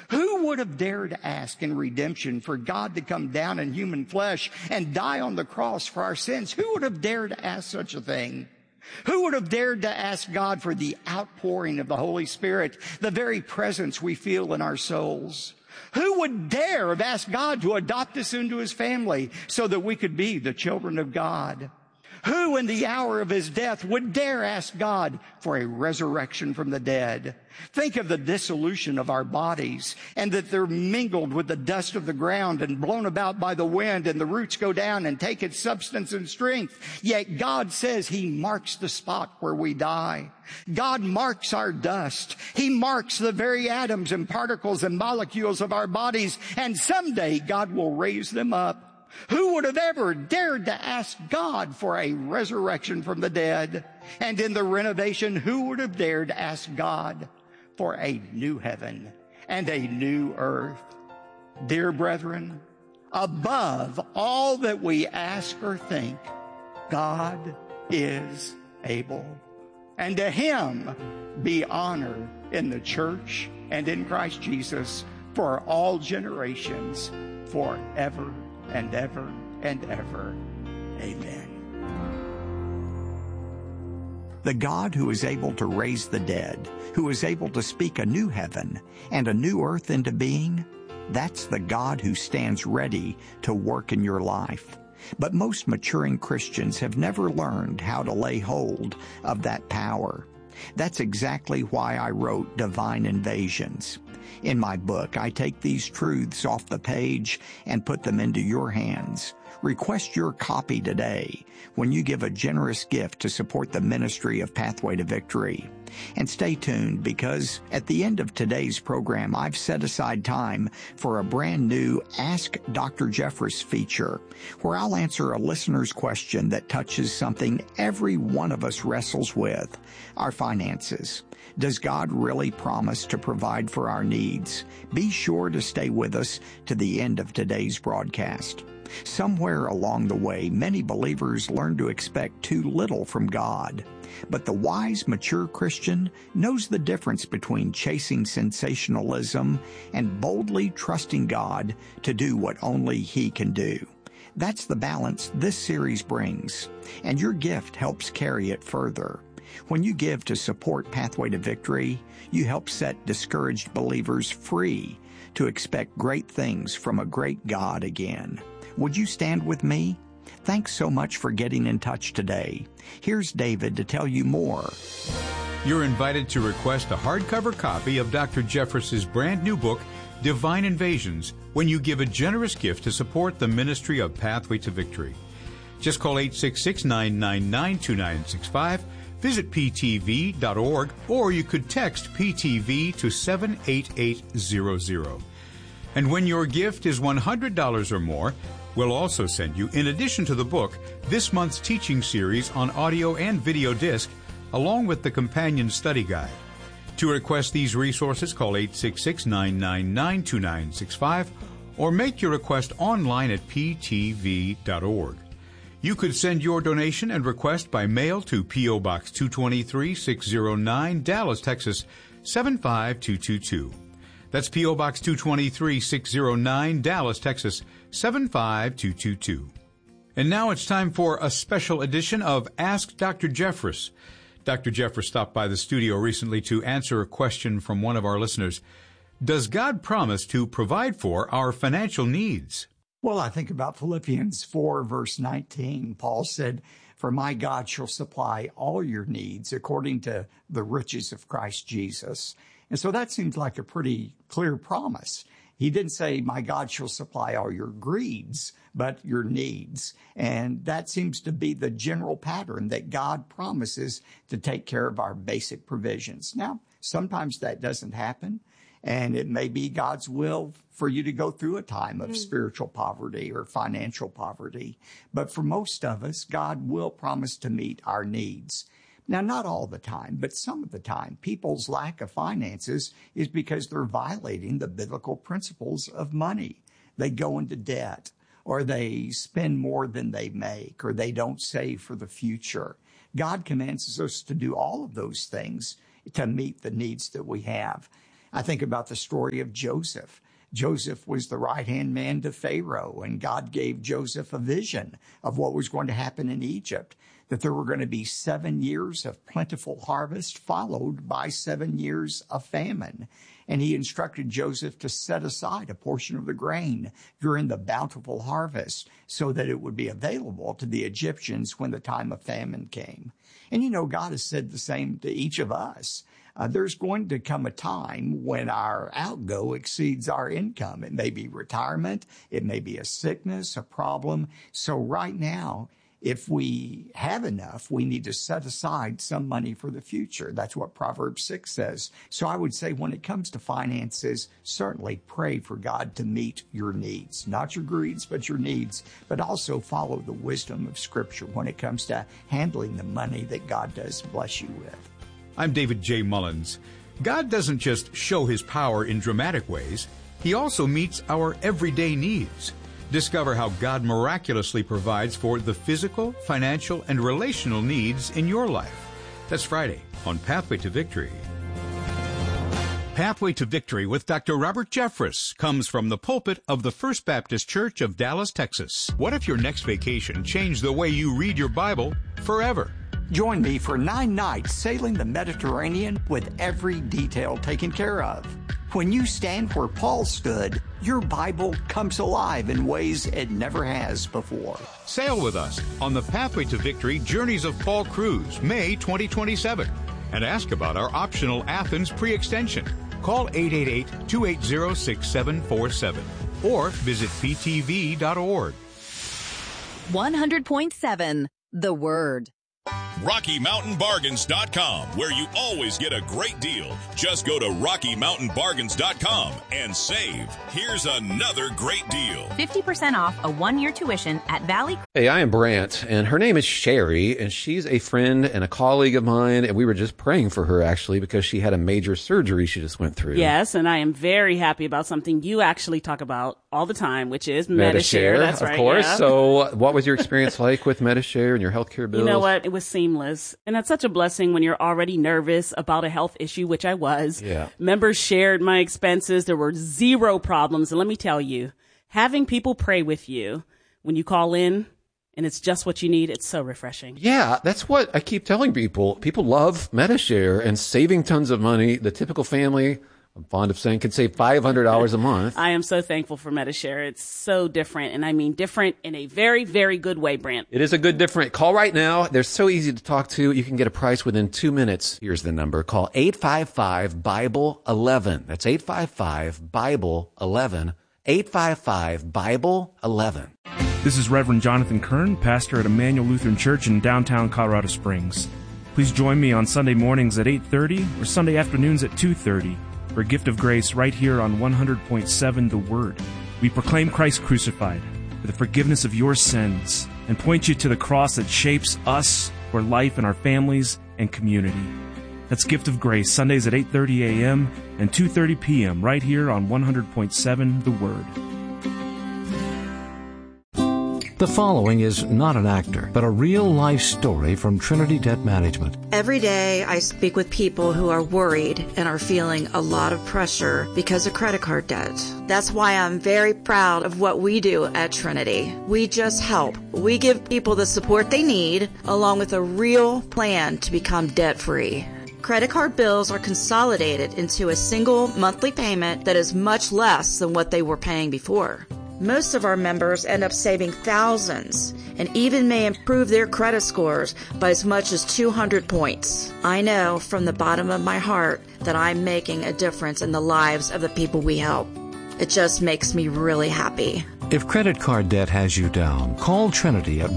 Who would have dared ask in redemption for God to come down in human flesh and die on the cross for our sins? Who would have dared ask such a thing? Who would have dared to ask God for the outpouring of the Holy Spirit, the very presence we feel in our souls? Who would dare have asked God to adopt us into his family so that we could be the children of God? Who in the hour of his death would dare ask God for a resurrection from the dead? Think of the dissolution of our bodies, and that they're mingled with the dust of the ground and blown about by the wind, and the roots go down and take its substance and strength. Yet God says he marks the spot where we die. God marks our dust. He marks the very atoms and particles and molecules of our bodies, and someday God will raise them up. Who would have ever dared to ask God for a resurrection from the dead? And in the renovation, who would have dared to ask God for a new heaven and a new earth? Dear brethren, above all that we ask or think, God is able. And to him be honor in the church and in Christ Jesus for all generations, forever and ever and ever. Amen. The God who is able to raise the dead, who is able to speak a new heaven and a new earth into being, that's the God who stands ready to work in your life. But most maturing Christians have never learned how to lay hold of that power. That's exactly why I wrote Divine Invasions. In my book, I take these truths off the page and put them into your hands. Request your copy today when you give a generous gift to support the ministry of Pathway to Victory. And stay tuned, because at the end of today's program, I've set aside time for a brand new Ask Dr. Jeffress feature, where I'll answer a listener's question that touches something every one of us wrestles with: our finances. Does God really promise to provide for our needs? Be sure to stay with us to the end of today's broadcast. Somewhere along the way, many believers learn to expect too little from God. But the wise, mature Christian knows the difference between chasing sensationalism and boldly trusting God to do what only He can do. That's the balance this series brings, and your gift helps carry it further. When you give to support Pathway to Victory, you help set discouraged believers free to expect great things from a great God again. Would you stand with me? Thanks so much for getting in touch today. Here's David to tell you more. You're invited to request a hardcover copy of Dr. Jeffress's brand new book, Divine Invasions, when you give a generous gift to support the ministry of Pathway to Victory. Just call 866-999-2965, visit ptv.org, or you could text PTV to 78800. And when your gift is $100 or more, we'll also send you, in addition to the book, this month's teaching series on audio and video disc, along with the companion study guide. To request these resources, call 866-999-2965 or make your request online at ptv.org. You could send your donation and request by mail to P.O. Box 223, 609, Dallas, Texas, 75222. That's P.O. Box 223, 609, Dallas, Texas, 75222. And now it's time for a special edition of Ask Dr. Jeffress. Dr. Jeffress stopped by the studio recently to answer a question from one of our listeners. Does God promise to provide for our financial needs? Well, I think about Philippians 4, verse 19. Paul said, "For my God shall supply all your needs according to the riches of Christ Jesus." And so that seems like a pretty clear promise. He didn't say, "My God shall supply all your greeds," but your needs. And that seems to be the general pattern, that God promises to take care of our basic provisions. Now, sometimes that doesn't happen, and it may be God's will for you to go through a time of spiritual poverty or financial poverty. But for most of us, God will promise to meet our needs. Now, not all the time, but some of the time, people's lack of finances is because they're violating the biblical principles of money. They go into debt, or they spend more than they make, or they don't save for the future. God commands us to do all of those things to meet the needs that we have. I think about the story of Joseph. Joseph was the right-hand man to Pharaoh, and God gave Joseph a vision of what was going to happen in Egypt, that there were going to be 7 years of plentiful harvest followed by 7 years of famine. And he instructed Joseph to set aside a portion of the grain during the bountiful harvest so that it would be available to the Egyptians when the time of famine came. And God has said the same to each of us. There's going to come a time when our outgo exceeds our income. It may be retirement. It may be a sickness, a problem. So right now, if we have enough, we need to set aside some money for the future. That's what Proverbs 6 says. So I would say when it comes to finances, certainly pray for God to meet your needs, not your greeds, but your needs, but also follow the wisdom of Scripture when it comes to handling the money that God does bless you with. I'm David J. Mullins. God doesn't just show His power in dramatic ways. He also meets our everyday needs. Discover how God miraculously provides for the physical, financial, and relational needs in your life. That's Friday on Pathway to Victory. Pathway to Victory with Dr. Robert Jeffress comes from the pulpit of the First Baptist Church of Dallas, Texas. What if your next vacation changed the way you read your Bible forever? Join me for 9 nights sailing the Mediterranean with every detail taken care of. When you stand where Paul stood, your Bible comes alive in ways it never has before. Sail with us on the Pathway to Victory Journeys of Paul cruise, May 2027, and ask about our optional Athens pre-extension. Call 888-280-6747 or visit ptv.org. 100.7 The Word. RockyMountainBargains.com, where you always get a great deal. Just go to RockyMountainBargains.com and save. Here's another great deal. 50% off a 1-year tuition at Valley. Hey, I am Brant, and her name is Sherry, and she's a friend and a colleague of mine, and we were just praying for her, actually, because she had a major surgery she just went through. Yes, and I am very happy about something you actually talk about all the time, which is Medi-Share. That's right, of course. Yeah. So what was your experience like with Medi-Share and your healthcare bills? You know what? It was seamless. And that's such a blessing when you're already nervous about a health issue, which I was. Yeah. Members shared my expenses. There were zero problems. And let me tell you, having people pray with you when you call in and it's just what you need, it's so refreshing. Yeah, that's what I keep telling people. People love Medi-Share and saving tons of money. The typical family, I'm fond of saying, can save $500 a month. I am so thankful for Medi-Share. It's so different, and I mean different in a very, very good way, Brant. It is a good different. Call right now. They're so easy to talk to. You can get a price within 2 minutes. Here's the number. Call 855-BIBLE-11. That's 855-BIBLE-11. 855-BIBLE-11. This is Reverend Jonathan Kern, pastor at Emmanuel Lutheran Church in downtown Colorado Springs. Please join me on Sunday mornings at 8:30 or Sunday afternoons at 2:30. For a gift of grace right here on 100.7 The Word. We proclaim Christ crucified for the forgiveness of your sins and point you to the cross that shapes us for life in our families and community. That's Gift of Grace, Sundays at 8:30 a.m. and 2:30 p.m. right here on 100.7 The Word. The following is not an actor, but a real-life story from Trinity Debt Management. Every day I speak with people who are worried and are feeling a lot of pressure because of credit card debt. That's why I'm very proud of what we do at Trinity. We just help. We give people the support they need, along with a real plan to become debt-free. Credit card bills are consolidated into a single monthly payment that is much less than what they were paying before. Most of our members end up saving thousands and even may improve their credit scores by as much as 200 points. I know from the bottom of my heart that I'm making a difference in the lives of the people we help. It just makes me really happy. If credit card debt has you down, call Trinity at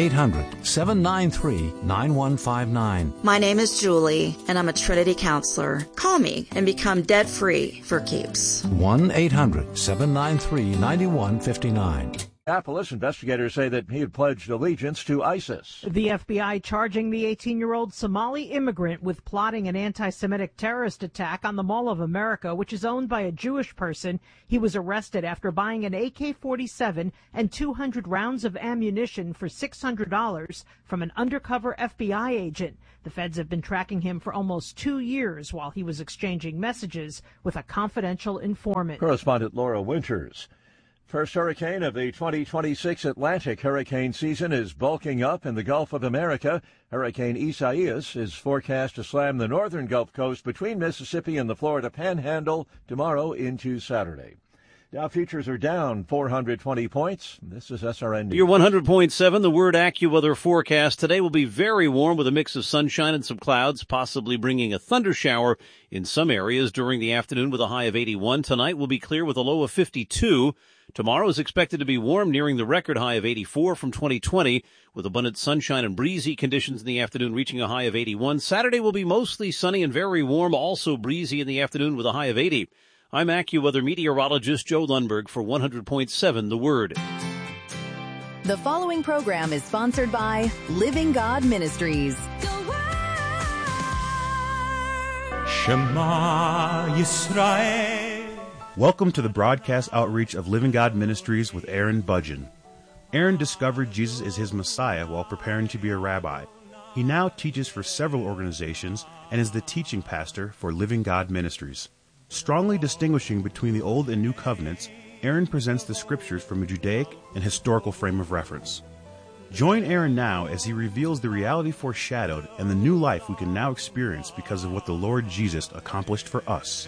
1-800-793-9159. My name is Julie, and I'm a Trinity counselor. Call me and become debt-free for keeps. 1-800-793-9159. Minneapolis, investigators say that he had pledged allegiance to ISIS. The FBI charging the 18-year-old Somali immigrant with plotting an anti-Semitic terrorist attack on the Mall of America, which is owned by a Jewish person. He was arrested after buying an AK-47 and 200 rounds of ammunition for $600 from an undercover FBI agent. The feds have been tracking him for almost 2 years while he was exchanging messages with a confidential informant. Correspondent Laura Winters. First hurricane of the 2026 Atlantic hurricane season is bulking up in the Gulf of America. Hurricane Isaias is forecast to slam the northern Gulf Coast between Mississippi and the Florida Panhandle tomorrow into Saturday. Dow futures are down 420 points. This is SRN News. Your 100.7, the Word AccuWeather forecast. Today will be very warm with a mix of sunshine and some clouds, possibly bringing a thunder shower in some areas during the afternoon with a high of 81. Tonight will be clear with a low of 52. Tomorrow is expected to be warm, nearing the record high of 84 from 2020, with abundant sunshine and breezy conditions in the afternoon, reaching a high of 81. Saturday will be mostly sunny and very warm, also breezy in the afternoon with a high of 80. I'm AccuWeather meteorologist Joe Lundberg for 100.7 The Word. The following program is sponsored by Living God Ministries. Shema Yisrael. Welcome to the broadcast outreach of Living God Ministries with Aaron Budgeon. Aaron discovered Jesus is his Messiah while preparing to be a rabbi. He now teaches for several organizations and is the teaching pastor for Living God Ministries. Strongly distinguishing between the Old and New Covenants, Aaron presents the Scriptures from a Judaic and historical frame of reference. Join Aaron now as he reveals the reality foreshadowed and the new life we can now experience because of what the Lord Jesus accomplished for us.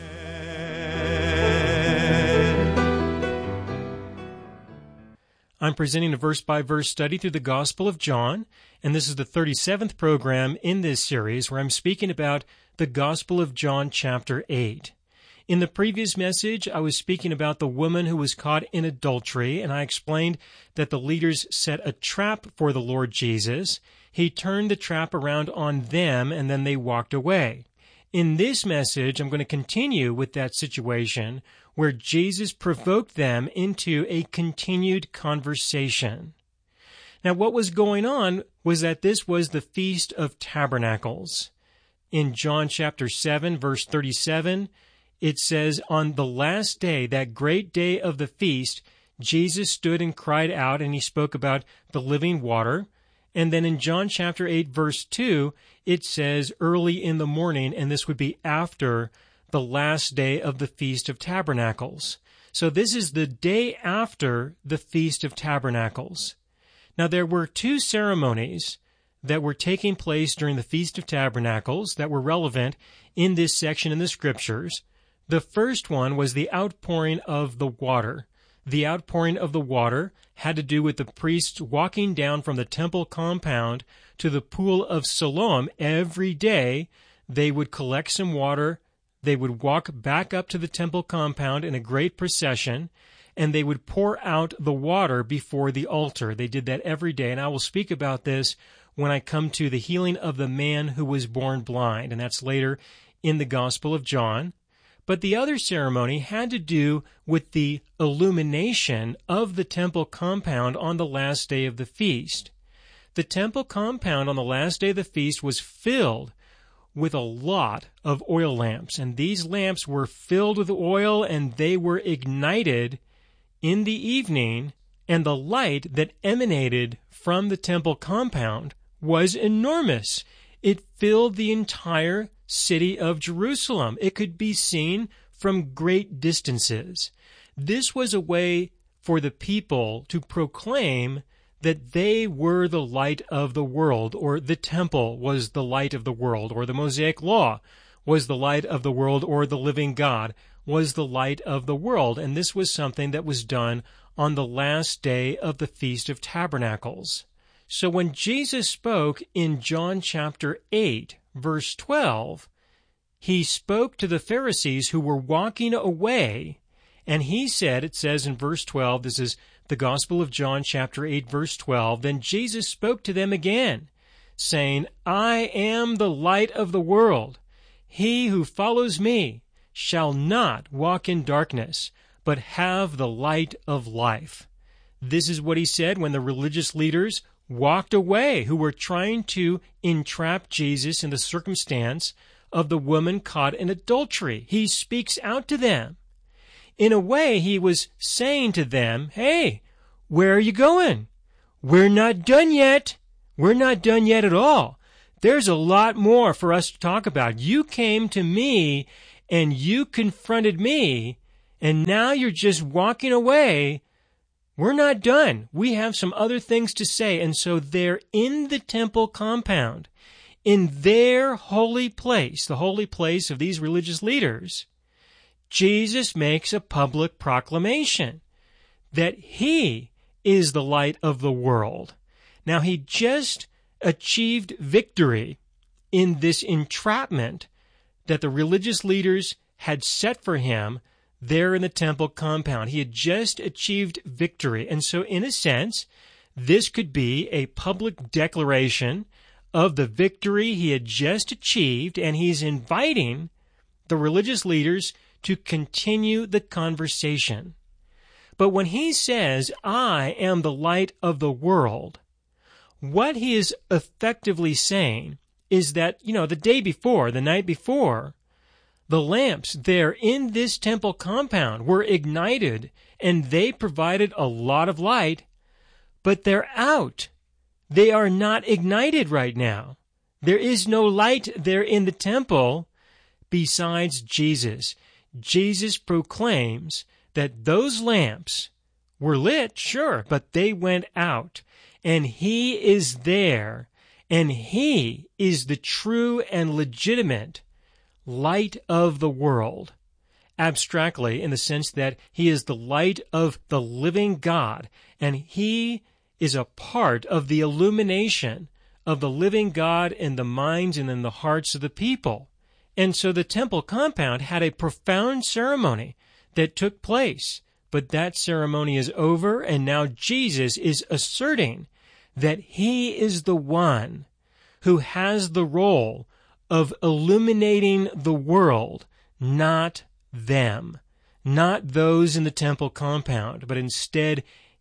I'm presenting a verse-by-verse study through the Gospel of John, and this is the 37th program in this series where I'm speaking about the Gospel of John chapter 8. In the previous message, I was speaking about the woman who was caught in adultery, and I explained that the leaders set a trap for the Lord Jesus. He turned the trap around on them, and then they walked away. In this message, I'm going to continue with that situation where Jesus provoked them into a continued conversation. Now, what was going on was that this was the Feast of Tabernacles. In John chapter 7, verse 37, it says, "On the last day, that great day of the feast, Jesus stood and cried out," and he spoke about the living water. And then in John chapter 8, verse 2, it says early in the morning, and this would be after the last day of the Feast of Tabernacles. So this is the day after the Feast of Tabernacles. Now there were two ceremonies that were taking place during the Feast of Tabernacles that were relevant in this section in the Scriptures. The first one was the outpouring of the water. The outpouring of the water had to do with the priests walking down from the temple compound to the pool of Siloam every day. They would collect some water. They would walk back up to the temple compound in a great procession, and they would pour out the water before the altar. They did that every day, and I will speak about this when I come to the healing of the man who was born blind, and that's later in the Gospel of John. But the other ceremony had to do with the illumination of the temple compound on the last day of the feast. The temple compound on the last day of the feast was filled with a lot of oil lamps, and these lamps were filled with oil, and they were ignited in the evening, and the light that emanated from the temple compound was enormous. It filled the entire city of Jerusalem. It could be seen from great distances. This was a way for the people to proclaim that they were the light of the world, or the temple was the light of the world, or the Mosaic Law was the light of the world, or the living God was the light of the world. And this was something that was done on the last day of the Feast of Tabernacles. So when Jesus spoke in John chapter 8, verse 12, he spoke to the Pharisees who were walking away, and he said, it says in verse 12, this is the Gospel of John chapter 8, verse 12, "Then Jesus spoke to them again, saying, I am the light of the world. He who follows me shall not walk in darkness, but have the light of life." This is what he said when the religious leaders walked away, who were trying to entrap Jesus in the circumstance of the woman caught in adultery. He speaks out to them. In a way, he was saying to them, hey, where are you going? We're not done yet. We're not done yet at all. There's a lot more for us to talk about. You came to me and you confronted me, and now you're just walking away. We're not done. We have some other things to say. And so they're in the temple compound, in their holy place, the holy place of these religious leaders. Jesus makes a public proclamation that he is the light of the world. Now, he just achieved victory in this entrapment that the religious leaders had set for him there in the temple compound. He had just achieved victory. And so, in a sense, this could be a public declaration of the victory he had just achieved, and he's inviting the religious leaders to continue the conversation. But when he says, I am the light of the world, what he is effectively saying is that, the night before, the lamps there in this temple compound were ignited, and they provided a lot of light, but they're out. They are not ignited right now. There is no light there in the temple besides Jesus. Jesus proclaims that those lamps were lit, sure, but they went out. And he is there, and he is the true and legitimate light of the world. Abstractly, in the sense that he is the light of the living God, and he is a part of the illumination of the living God in the minds and in the hearts of the people. And so the temple compound had a profound ceremony that took place, but that ceremony is over, and now Jesus is asserting that he is the one who has the role of illuminating the world, not them, not those in the temple compound, but instead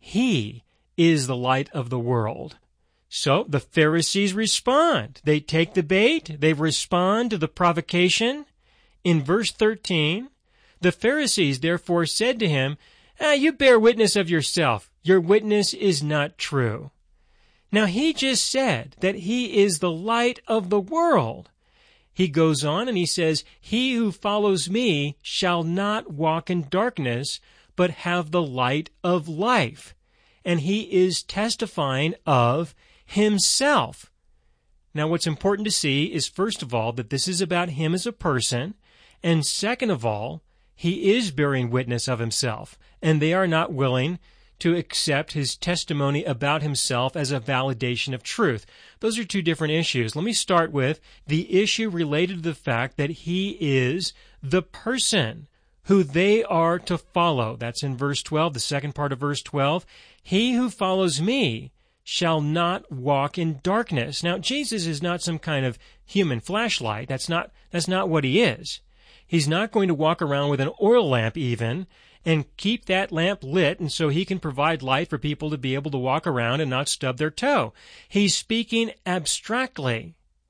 he is the light of the world. So the Pharisees respond. They take the bait. They respond to the provocation. In verse 13, the Pharisees therefore said to him, you bear witness of yourself. Your witness is not true. Now, he just said that he is the light of the world. He goes on and he says, he who follows me shall not walk in darkness, but have the light of life. And he is testifying of himself. Now, what's important to see is, first of all, that this is about him as a person, and second of all, he is bearing witness of himself, and they are not willing to accept his testimony about himself as a validation of truth. Those are two different issues. Let me start with the issue related to the fact that he is the person who they are to follow. That's in verse 12, the second part of verse 12. He who follows me shall not walk in darkness. Now, Jesus is not some kind of human flashlight. That's not what he is. He's not going to walk around with an oil lamp even and keep that lamp lit, and so he can provide light for people to be able to walk around and not stub their toe. He's speaking abstractly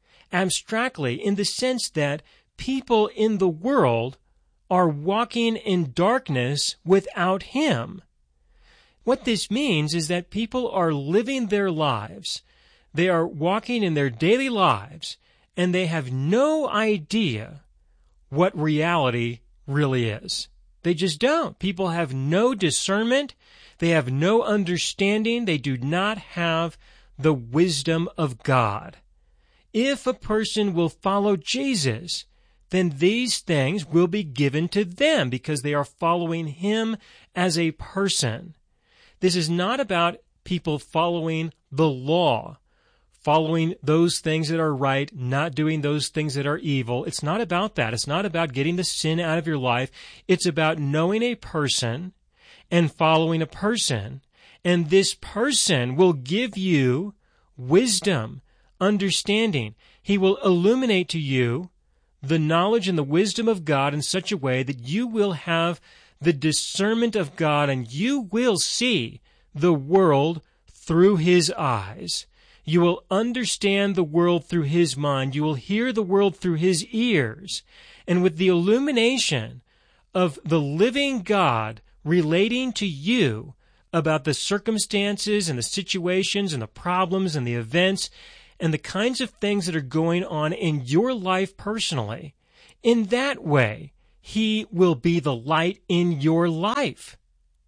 in the sense that people in the world are walking in darkness without him. What this means is that people are living their lives. They are walking in their daily lives, and they have no idea what reality really is. They just don't. People have no discernment. They have no understanding. They do not have the wisdom of God. If a person will follow Jesus, then these things will be given to them because they are following him as a person. This is not about people following the law, following those things that are right, not doing those things that are evil. It's not about that. It's not about getting the sin out of your life. It's about knowing a person and following a person. And this person will give you wisdom, understanding. He will illuminate to you the knowledge and the wisdom of God in such a way that you will have the discernment of God and you will see the world through his eyes. You will understand the world through his mind. You will hear the world through his ears. And with the illumination of the living God relating to you about the circumstances and the situations and the problems and the events and the kinds of things that are going on in your life personally, in that way, he will be the light in your life.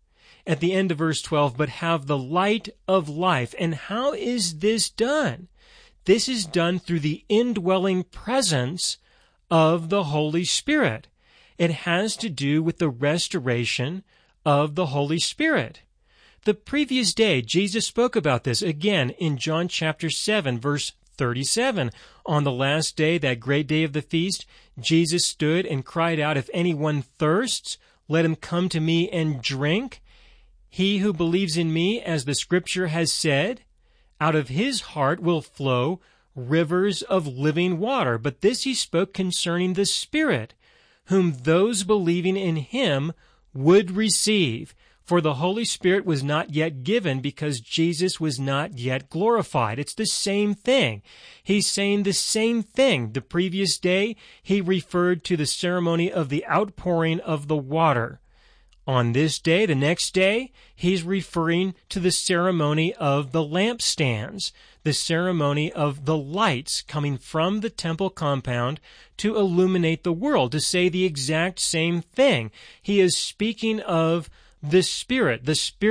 At the end of verse 12, but have the light of life. And how is this done? This is done through the indwelling presence of the Holy Spirit. It has to do with the restoration of the Holy Spirit. The previous day, Jesus spoke about this again in John chapter 7, verse 37. On the last day, that great day of the feast, Jesus stood and cried out, if anyone thirsts, let him come to me and drink. He who believes in me, as the scripture has said, out of his heart will flow rivers of living water. But this he spoke concerning the Spirit, whom those believing in him would receive. For the Holy Spirit was not yet given because Jesus was not yet glorified. It's the same thing. He's saying the same thing. The previous day, he referred to the ceremony of the outpouring of the water. On this day, the next day, he's referring to the ceremony of the lampstands, the ceremony of the lights coming from the temple compound to illuminate the world, to say the exact same thing. He is speaking of the Spirit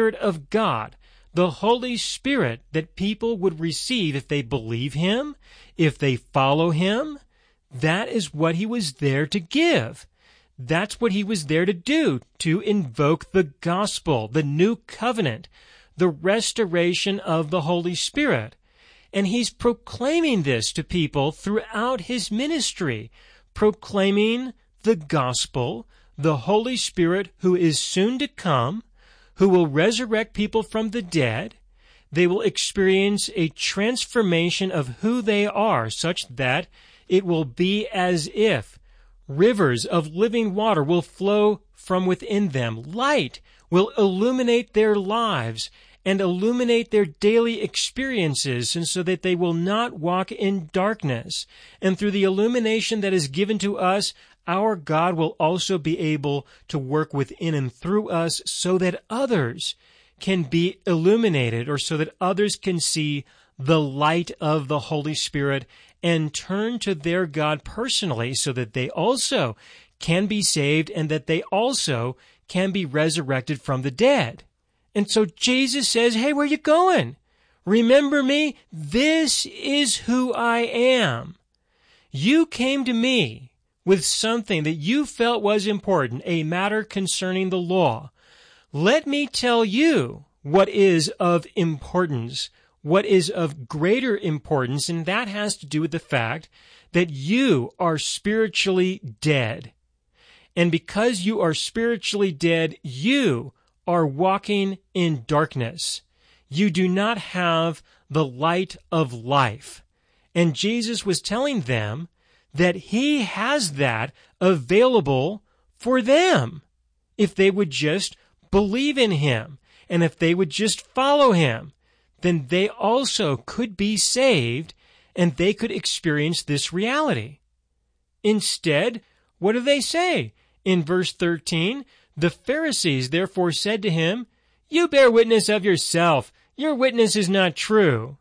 of God, the Holy Spirit that people would receive if they believe him, if they follow him. That is what he was there to give. That's what he was there to do, to invoke the gospel, the new covenant, the restoration of the Holy Spirit. And he's proclaiming this to people throughout his ministry, proclaiming the gospel, the Holy Spirit who is soon to come, who will resurrect people from the dead. They will experience a transformation of who they are, such that it will be as if rivers of living water will flow from within them. Light will illuminate their lives and illuminate their daily experiences, and so that they will not walk in darkness. And through the illumination that is given to us, our God will also be able to work within and through us so that others can be illuminated, or so that others can see the light of the Holy Spirit and turn to their God personally, so that they also can be saved and that they also can be resurrected from the dead. And so Jesus says, hey, where are you going? Remember me? This is who I am. You came to me with something that you felt was important, a matter concerning the law. Let me tell you what is of importance, what is of greater importance, and that has to do with the fact that you are spiritually dead. And because you are spiritually dead, you are walking in darkness. You do not have the light of life. And Jesus was telling them that he has that available for them if they would just believe in him, and if they would just follow him, then they also could be saved and they could experience this reality. Instead, what do they say? In verse 13, the Pharisees therefore said to him, you bear witness of yourself. Your witness is not true.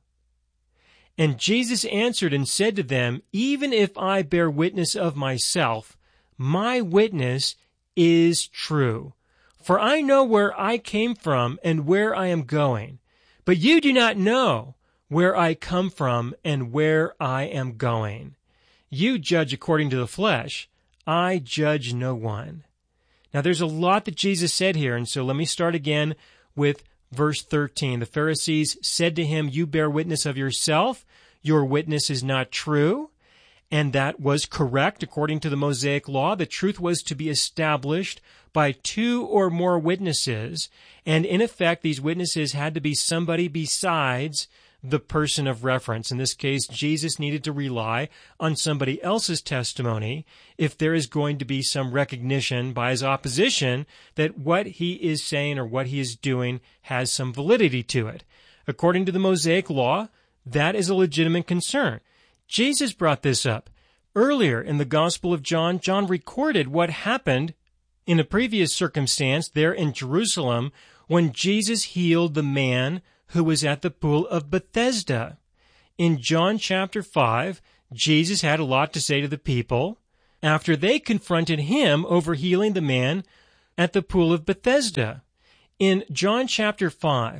And Jesus answered and said to them, even if I bear witness of myself, my witness is true. For I know where I came from and where I am going. But you do not know where I come from and where I am going. You judge according to the flesh. I judge no one. Now there's a lot that Jesus said here, and so let me start again with verse 13. The Pharisees said to him, you bear witness of yourself. Your witness is not true. And that was correct according to the Mosaic law. The truth was to be established by 2 or more witnesses. And in effect, these witnesses had to be somebody besides the person of reference. In this case, Jesus needed to rely on somebody else's testimony if there is going to be some recognition by his opposition that what he is saying or what he is doing has some validity to it. According to the Mosaic Law, that is a legitimate concern. Jesus brought this up. Earlier in the Gospel of John, John recorded what happened in a previous circumstance there in Jerusalem when Jesus healed the man who was at the pool of Bethesda. In John chapter 5, Jesus had a lot to say to the people after they confronted him over healing the man at the pool of Bethesda. In John chapter 5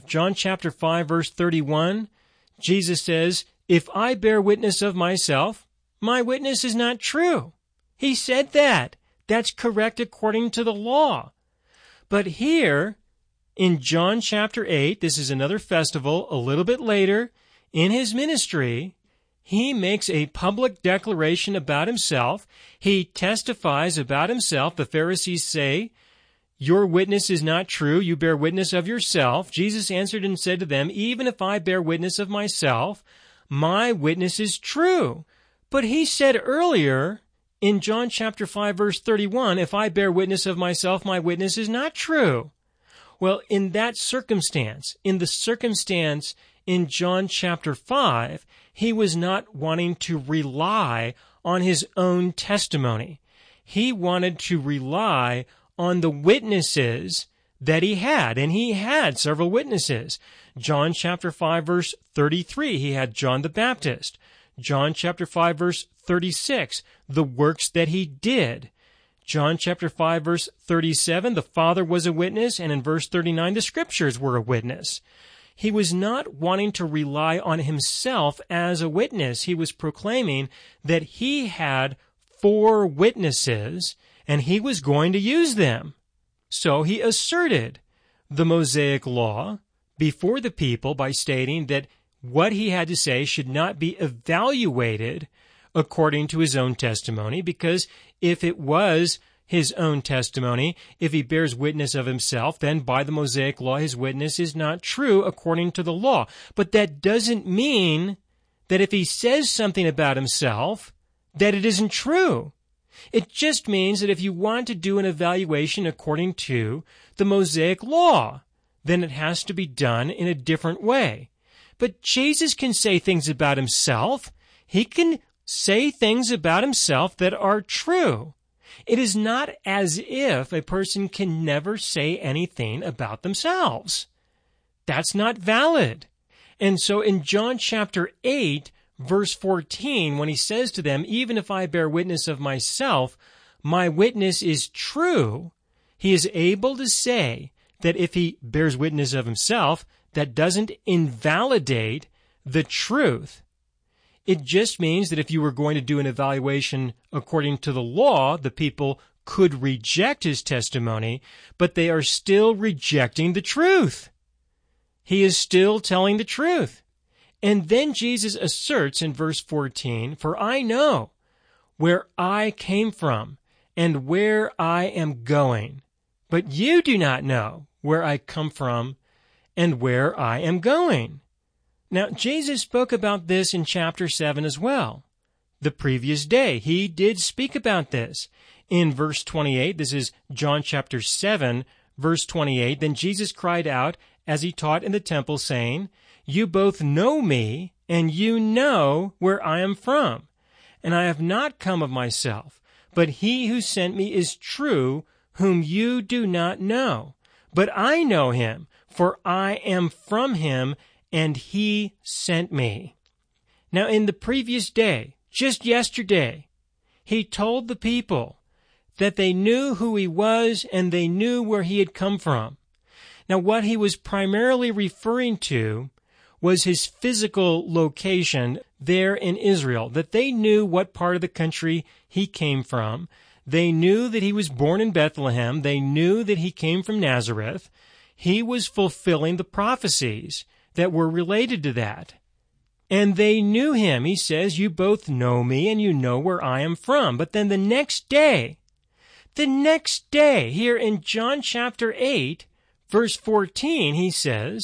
verse 31, Jesus says, "If I bear witness of myself, my witness is not true." He said that. That's correct according to the law. But here, in John chapter 8, this is another festival, a little bit later, in his ministry, he makes a public declaration about himself. He testifies about himself. The Pharisees say, "Your witness is not true. You bear witness of yourself." Jesus answered and said to them, "Even if I bear witness of myself, my witness is true." But he said earlier, in John chapter 5, verse 31, "If I bear witness of myself, my witness is not true." Well, in that circumstance, in the circumstance in John chapter 5, he was not wanting to rely on his own testimony. He wanted to rely on the witnesses that he had, and he had several witnesses. John chapter 5, verse 33, he had John the Baptist. John chapter 5, verse 36, the works that he did. John chapter 5, verse 37, the Father was a witness, and in verse 39, the Scriptures were a witness. He was not wanting to rely on himself as a witness. He was proclaiming that he had 4 witnesses, and he was going to use them. So he asserted the Mosaic Law before the people by stating that what he had to say should not be evaluated according to his own testimony, because if it was his own testimony, if he bears witness of himself, then by the Mosaic Law his witness is not true according to the law. But that doesn't mean that if he says something about himself, that it isn't true. It just means that if you want to do an evaluation according to the Mosaic Law, then it has to be done in a different way. But Jesus can say things about himself. He can say things about himself that are true. It is not as if a person can never say anything about themselves. That's not valid. And so in John chapter 8, verse 14, when he says to them, "Even if I bear witness of myself, my witness is true," he is able to say that if he bears witness of himself, that doesn't invalidate the truth. It just means that if you were going to do an evaluation according to the law, the people could reject his testimony, but they are still rejecting the truth. He is still telling the truth. And then Jesus asserts in verse 14, "For I know where I came from and where I am going, but you do not know where I come from and where I am going." Now, Jesus spoke about this in chapter 7 as well. The previous day, he did speak about this. In verse 28, this is John chapter 7, verse 28, "Then Jesus cried out as he taught in the temple, saying, 'You both know me, and you know where I am from. And I have not come of myself, but he who sent me is true, whom you do not know. But I know him, for I am from him, and he sent me.'" Now, in the previous day, just yesterday, he told the people that they knew who he was and they knew where he had come from. Now, what he was primarily referring to was his physical location there in Israel, that they knew what part of the country he came from. They knew that he was born in Bethlehem. They knew that he came from Nazareth. He was fulfilling the prophecies that were related to that. And they knew him. He says, "You both know me and you know where I am from." But then the next day, here in John chapter 8, verse 14, he says,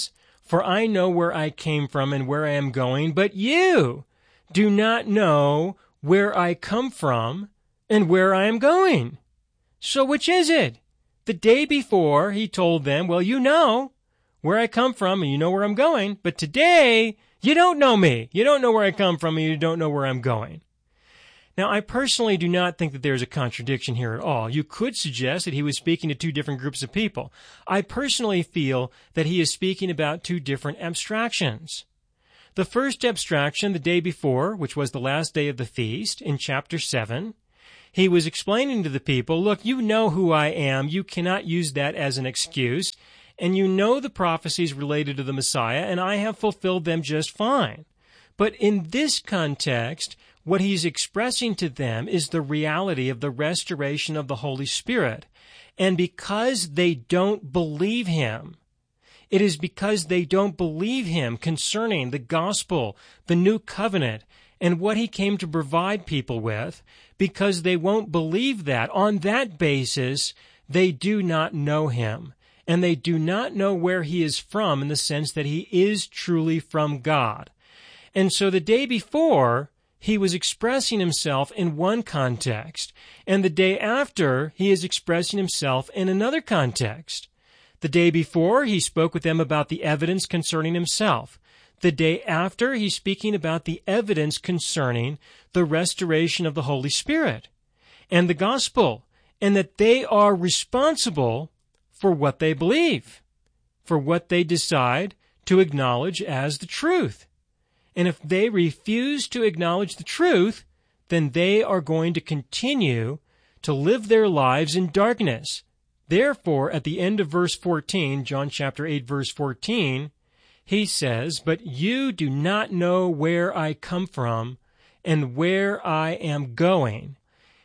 for I know where I came from and where I am going, but you do not know where I come from and where I am going. So which is it? The day before, he told them, well, you know where I come from and you know where I'm going, but today, you don't know me. You don't know where I come from and you don't know where I'm going. Now, I personally do not think that there's a contradiction here at all. You could suggest that he was speaking to two different groups of people. I personally feel that he is speaking about two different abstractions. The first abstraction, the day before, which was the last day of the feast, in chapter 7, he was explaining to the people, look, you know who I am. You cannot use that as an excuse. And you know the prophecies related to the Messiah, and I have fulfilled them just fine. But in this context, what he's expressing to them is the reality of the restoration of the Holy Spirit. And because they don't believe him, it is because they don't believe him concerning the gospel, the new covenant, and what he came to provide people with, because they won't believe that. On that basis, they do not know him. And they do not know where he is from in the sense that he is truly from God. And so the day before, he was expressing himself in one context, and the day after, he is expressing himself in another context. The day before, he spoke with them about the evidence concerning himself. The day after, he's speaking about the evidence concerning the restoration of the Holy Spirit and the gospel, and that they are responsible for what they believe, for what they decide to acknowledge as the truth. And if they refuse to acknowledge the truth, then they are going to continue to live their lives in darkness. Therefore, at the end of verse 14, John chapter 8, verse 14, he says, but you do not know where I come from and where I am going.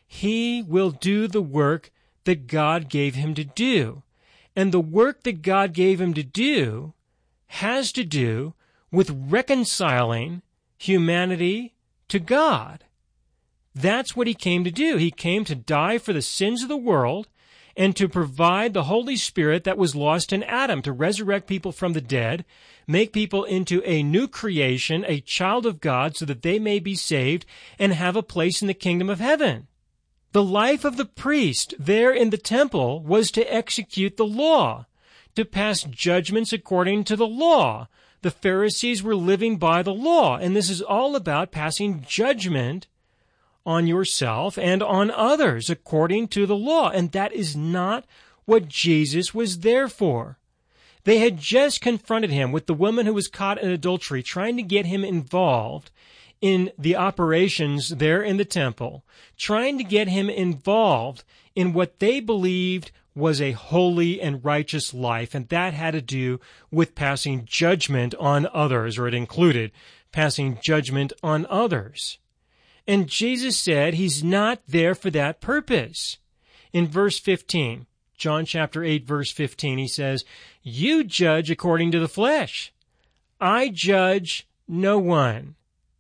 He will do the work that God gave him to do. And the work that God gave him to do has to do with reconciling humanity to God. That's what he came to do. He came to die for the sins of the world and to provide the Holy Spirit that was lost in Adam, to resurrect people from the dead, make people into a new creation, a child of God, so that they may be saved and have a place in the kingdom of heaven. The life of the priest there in the temple was to execute the law, to pass judgments according to the law. The Pharisees were living by the law, and this is all about passing judgment on yourself and on others according to the law, and that is not what Jesus was there for. They had just confronted him with the woman who was caught in adultery, trying to get him involved in the operations there in the temple, trying to get him involved in what they believed was a holy and righteous life, and that had to do with passing judgment on others, or it included passing judgment on others. And Jesus said he's not there for that purpose. In verse 15, John chapter 8, verse 15, he says, you judge according to the flesh. I judge no one.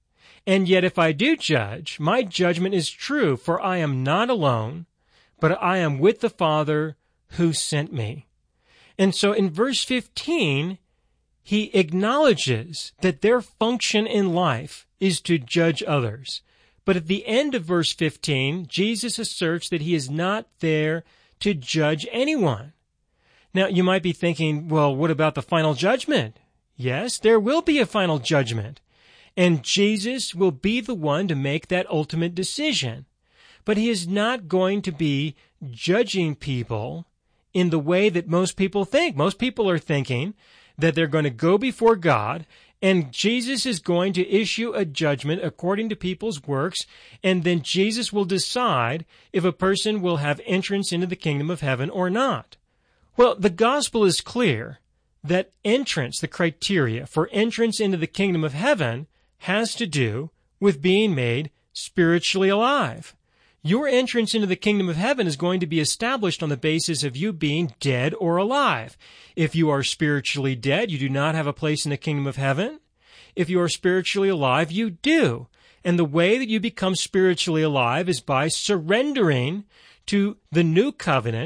And yet if I do judge, my judgment is true, for I am not alone, but I am with the Father who sent me. And so in verse 15, he acknowledges that their function in life is to judge others. But at the end of verse 15, Jesus asserts that he is not there to judge anyone. Now, you might be thinking, well, what about the final judgment? Yes, there will be a final judgment. And Jesus will be the one to make that ultimate decision. But he is not going to be judging people in the way that most people think. Most people are thinking that they're going to go before God, and Jesus is going to issue a judgment according to people's works, and then Jesus will decide if a person will have entrance into the kingdom of heaven or not. Well, the gospel is clear that entrance, the criteria for entrance into the kingdom of heaven, has to do with being made spiritually alive. Your entrance into the kingdom of heaven is going to be established on the basis of you being dead or alive. If you are spiritually dead, you do not have a place in the kingdom of heaven. If you are spiritually alive, you do. And the way that you become spiritually alive is by surrendering to the new covenant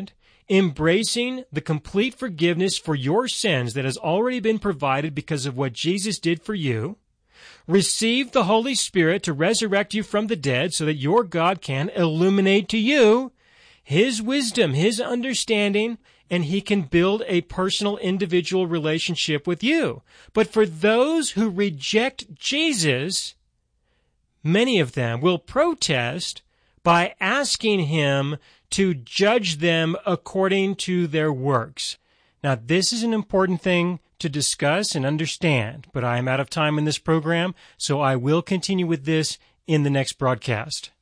embracing the complete forgiveness for your sins that has already been provided because of what Jesus did for you. Receive the Holy Spirit to resurrect you from the dead so that your God can illuminate to you His wisdom, His understanding, and He can build a personal, individual relationship with you. But for those who reject Jesus, many of them will protest by asking Him to judge them according to their works. Now, this is an important thing to discuss and understand, but I am out of time in this program, so I will continue with this in the next broadcast.